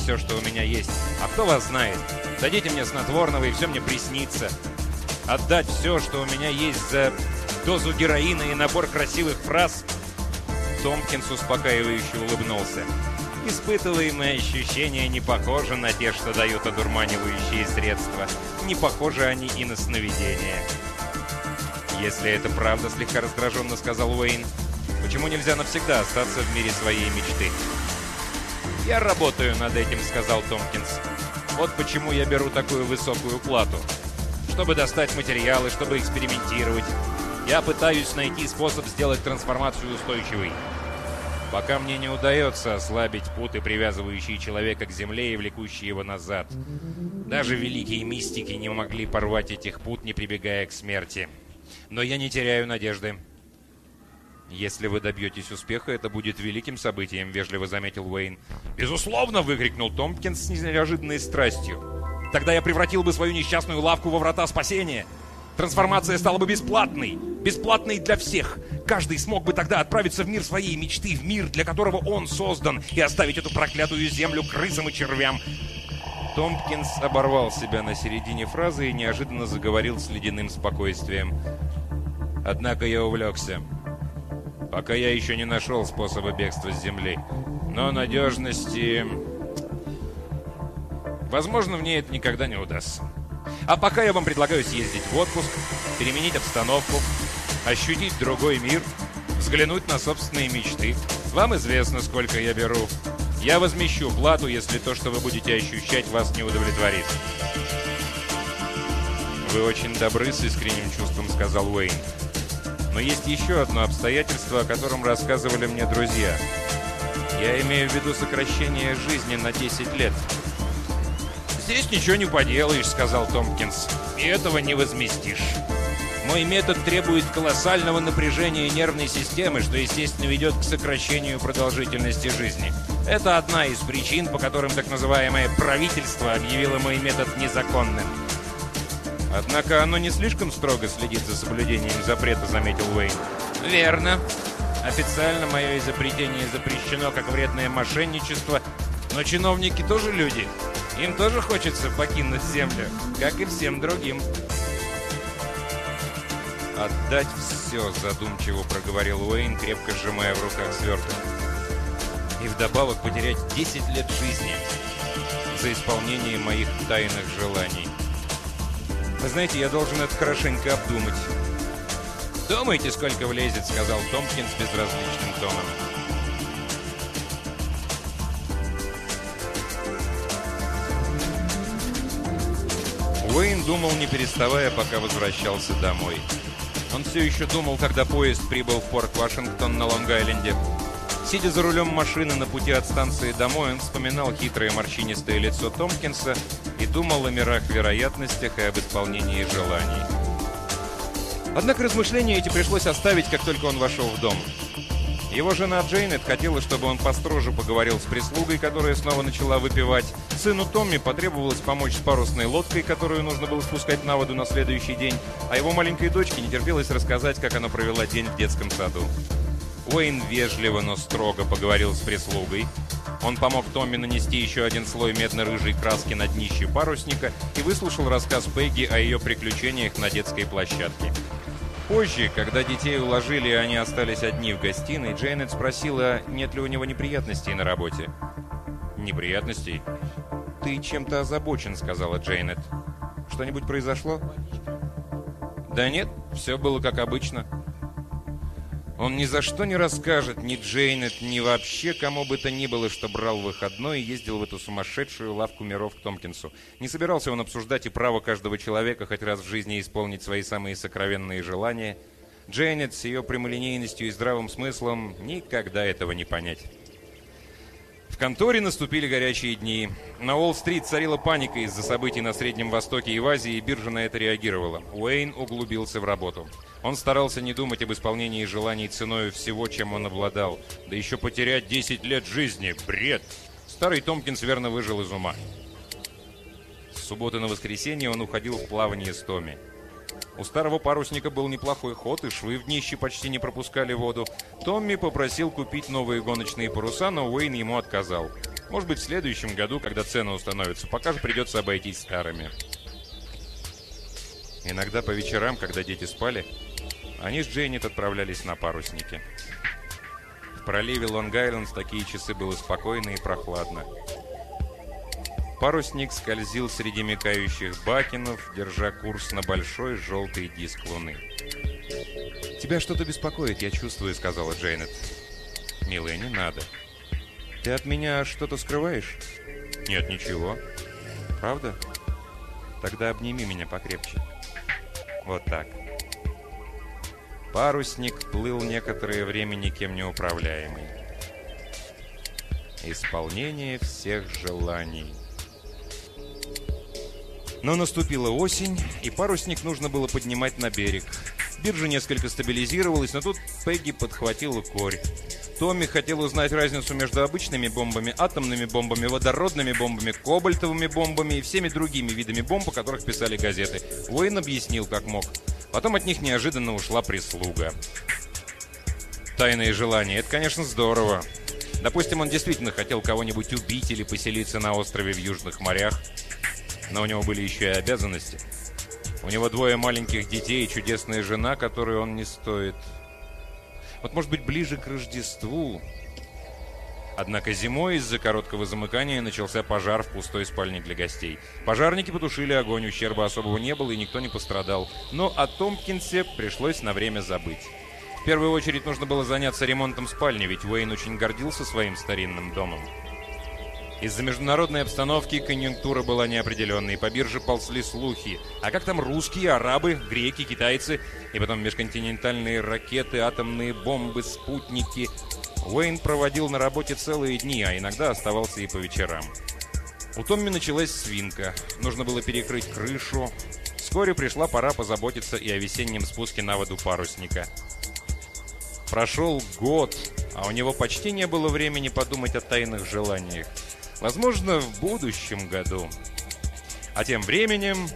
все, что у меня есть. А кто вас знает? Дадите мне снотворного, и все мне приснится. Отдать все, что у меня есть, за дозу героина и набор красивых фраз? Томпкинс успокаивающе улыбнулся. Испытываемые ощущения не похожи на те, что дают одурманивающие средства. Не похожи они и на сновидения. «Если это правда, — слегка раздраженно сказал Уэйн, — почему нельзя навсегда остаться в мире своей мечты?» «Я работаю над этим, — сказал Томпкинс. Вот почему я беру такую высокую плату. Чтобы достать материалы, чтобы экспериментировать. Я пытаюсь найти способ сделать трансформацию устойчивой. Пока мне не удается ослабить путы, привязывающие человека к земле и влекущие его назад. Даже великие мистики не могли порвать этих пут, не прибегая к смерти. Но я не теряю надежды». «Если вы добьетесь успеха, это будет великим событием», — вежливо заметил Уэйн. «Безусловно!» — выкрикнул Томпкинс с неожиданной страстью. «Тогда я превратил бы свою несчастную лавку во врата спасения. Трансформация стала бы бесплатной. Бесплатной для всех. Каждый смог бы тогда отправиться в мир своей мечты, в мир, для которого он создан, и оставить эту проклятую землю крысам и червям». Томпкинс оборвал себя на середине фразы и неожиданно заговорил с ледяным спокойствием. «Однако я увлекся. Пока я еще не нашел способа бегства с земли. Но надежности... возможно, мне это никогда не удастся. А пока я вам предлагаю съездить в отпуск, переменить обстановку, ощутить другой мир, взглянуть на собственные мечты. Вам известно, сколько я беру. Я возмещу плату, если то, что вы будете ощущать, вас не удовлетворит». «Вы очень добры», — с искренним чувством сказал Уэйн. «Но есть еще одно обстоятельство, о котором рассказывали мне друзья. Я имею в виду сокращение жизни на 10 лет». «Здесь ничего не поделаешь», — сказал Томпкинс. «И этого не возместишь. Мой метод требует колоссального напряжения нервной системы, что, естественно, ведет к сокращению продолжительности жизни. Это одна из причин, по которым так называемое правительство объявило мой метод незаконным». «Однако оно не слишком строго следит за соблюдением запрета», — заметил Уэйн. «Верно. Официально мое изобретение запрещено как вредное мошенничество, но чиновники тоже люди. Им тоже хочется покинуть землю, как и всем другим». «Отдать все», — задумчиво проговорил Уэйн, крепко сжимая в руках сверток. «И вдобавок потерять 10 лет жизни за исполнение моих тайных желаний. Вы знаете, я должен это хорошенько обдумать». «Думайте, сколько влезет», — сказал Томпкинс безразличным тоном. Уэйн думал, не переставая, пока возвращался домой. Он все еще думал, когда поезд прибыл в порт Вашингтон на Лонг-Айленде. Сидя за рулем машины на пути от станции домой, он вспоминал хитрое морщинистое лицо Томпкинса и думал о мирах вероятностях и об исполнении желаний. Однако размышления эти пришлось оставить, как только он вошел в дом. Его жена Джейнет хотела, чтобы он построже поговорил с прислугой, которая снова начала выпивать. Сыну Томми потребовалось помочь с парусной лодкой, которую нужно было спускать на воду на следующий день, а его маленькой дочке не терпелось рассказать, как она провела день в детском саду. Уэйн вежливо, но строго поговорил с прислугой. Он помог Томми нанести еще один слой медно-рыжей краски на днище парусника и выслушал рассказ Пегги о ее приключениях на детской площадке. Позже, когда детей уложили и они остались одни в гостиной, Джейнет спросила, нет ли у него неприятностей на работе. «Неприятностей?» «Ты чем-то озабочен», — сказала Джейнет. «Что-нибудь произошло?» «Да нет, все было как обычно». Он ни за что не расскажет ни Джейнет, ни вообще кому бы то ни было, что брал выходной и ездил в эту сумасшедшую лавку миров к Томпкинсу. Не собирался он обсуждать и право каждого человека хоть раз в жизни исполнить свои самые сокровенные желания. Джейнет с ее прямолинейностью и здравым смыслом никогда этого не понять. В конторе наступили горячие дни. На Уолл-стрит царила паника из-за событий на Среднем Востоке и в Азии, и биржа на это реагировала. Уэйн углубился в работу. Он старался не думать об исполнении желаний ценой всего, чем он обладал. Да еще потерять 10 лет жизни. Бред! Старый Томпкинс верно выжил из ума. С субботы на воскресенье он уходил в плавание с Томми. У старого парусника был неплохой ход, и швы в днище почти не пропускали воду. Томми попросил купить новые гоночные паруса, но Уэйн ему отказал. Может быть, в следующем году, когда цены установятся, пока же придется обойтись старыми. Иногда по вечерам, когда дети спали, они с Джейнет отправлялись на парусники. В проливе Лонг-Айленд в такие часы было спокойно и прохладно. Парусник скользил среди мелькающих бакенов, держа курс на большой желтый диск луны. «Тебя что-то беспокоит, я чувствую», — сказала Джейнет. «Милая, не надо. Ты от меня что-то скрываешь?» «Нет, ничего». «Правда? Тогда обними меня покрепче». Вот так. Парусник плыл некоторое время никем не управляемый. Исполнение всех желаний. Но наступила осень, и парусник нужно было поднимать на берег. Биржа несколько стабилизировалась, но тут Пегги подхватила корь. Томми хотел узнать разницу между обычными бомбами, атомными бомбами, водородными бомбами, кобальтовыми бомбами и всеми другими видами бомб, о которых писали газеты. Уэйн объяснил, как мог. Потом от них неожиданно ушла прислуга. Тайные желания — это, конечно, здорово. Допустим, он действительно хотел кого-нибудь убить или поселиться на острове в Южных морях. Но у него были еще и обязанности. У него 2 маленьких детей и чудесная жена, которую он не стоит. Вот, может быть, ближе к Рождеству. Однако зимой из-за короткого замыкания начался пожар в пустой спальне для гостей. Пожарники потушили огонь, ущерба особого не было и никто не пострадал. Но о Томпкинсе пришлось на время забыть. В первую очередь нужно было заняться ремонтом спальни, ведь Уэйн очень гордился своим старинным домом. Из-за международной обстановки конъюнктура была неопределенной, по бирже ползли слухи. А как там русские, арабы, греки, китайцы, и потом межконтинентальные ракеты, атомные бомбы, спутники. Уэйн проводил на работе целые дни, а иногда оставался и по вечерам. У Томми началась свинка. Нужно было перекрыть крышу. Вскоре пришла пора позаботиться и о весеннем спуске на воду парусника. Прошел год, а у него почти не было времени подумать о тайных желаниях. Возможно, в будущем году. А тем временем...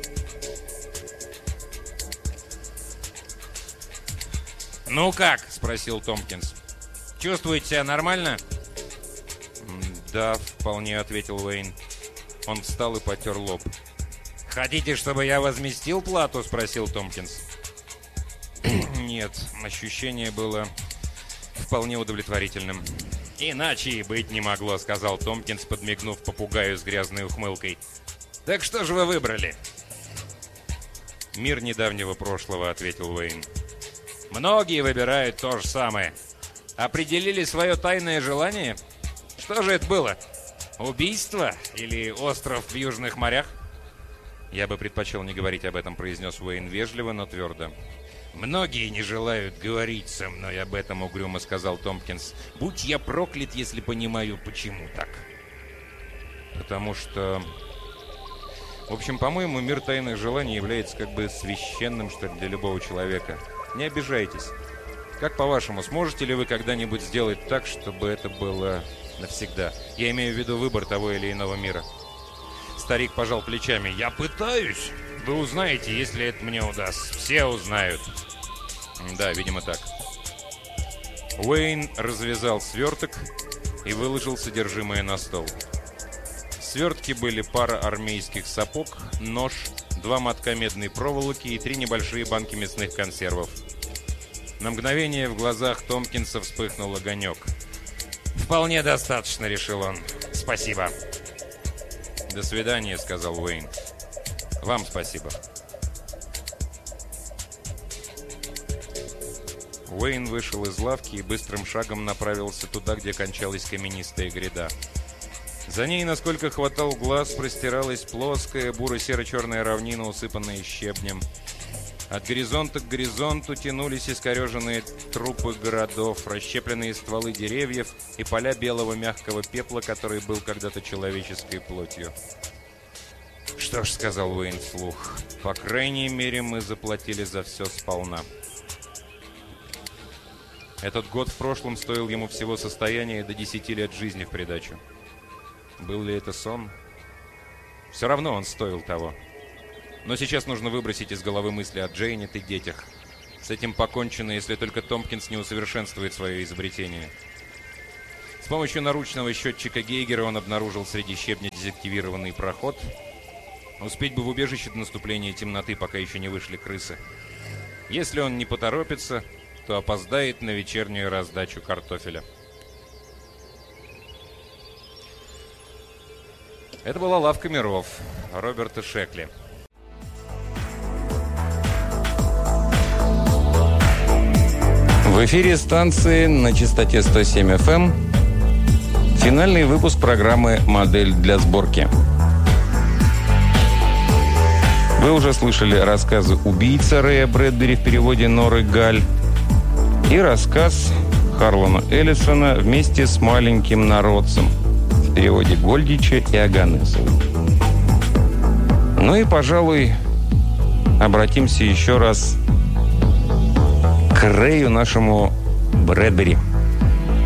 «Ну как?» — спросил Томпкинс. «Чувствуете себя нормально?» «Да, вполне», — ответил Уэйн. Он встал и потер лоб. «Хотите, чтобы я возместил плату?» — спросил Томпкинс. «Нет, ощущение было вполне удовлетворительным». «Иначе и быть не могло», — сказал Томпкинс, подмигнув попугаю с грязной ухмылкой. «Так что же вы выбрали?» «Мир недавнего прошлого», — ответил Уэйн. «Многие выбирают то же самое. Определили свое тайное желание? Что же это было? Убийство или остров в Южных морях?» «Я бы предпочел не говорить об этом», — произнес Уэйн вежливо, но твердо. «Многие не желают говорить со мной об этом», — угрюмо сказал Томпкинс. «Будь я проклят, если понимаю, почему так». «Потому что... В общем, по-моему, мир тайных желаний является как бы священным, что ли, для любого человека. Не обижайтесь. Как по-вашему, сможете ли вы когда-нибудь сделать так, чтобы это было навсегда? Я имею в виду выбор того или иного мира». Старик пожал плечами. «Я пытаюсь. Вы узнаете, если это мне удастся. Все узнают». «Да, видимо, так». Уэйн развязал сверток и выложил содержимое на стол. В свертке были пара армейских сапог, нож, 2 мотка медной проволоки и 3 небольшие банки мясных консервов. На мгновение в глазах Томпкинса вспыхнул огонек. «Вполне достаточно», — решил он. «Спасибо». «До свидания», — сказал Уэйн. «Вам спасибо». Уэйн вышел из лавки и быстрым шагом направился туда, где кончалась каменистая гряда. За ней, насколько хватал глаз, простиралась плоская буро-серо-черная равнина, усыпанная щебнем. От горизонта к горизонту тянулись искореженные трупы городов, расщепленные стволы деревьев и поля белого мягкого пепла, который был когда-то человеческой плотью. «Что ж», — сказал Уэйн вслух, — «по крайней мере, мы заплатили за все сполна». Этот год в прошлом стоил ему всего состояния до 10 лет жизни в придачу. Был ли это сон? Все равно он стоил того. Но сейчас нужно выбросить из головы мысли о Джейнет и детях. С этим покончено, если только Томпкинс не усовершенствует свое изобретение. С помощью наручного счетчика Гейгера он обнаружил среди щебня дезактивированный проход. Успеть бы в убежище до наступления темноты, пока еще не вышли крысы. Если он не поторопится, то опоздает на вечернюю раздачу картофеля. Это была «Лавка миров» Роберта Шекли. В эфире станции на частоте 107 FM финальный выпуск программы «Модель для сборки». Вы уже слышали рассказы «Убийца» Рэя Брэдбери в переводе Норы Галь и рассказ Харлана Эллисона «Вместе с маленьким народцем» в переводе Гольдича и Оганесова. Ну и, пожалуй, обратимся еще раз к Рэю нашему Брэдбери.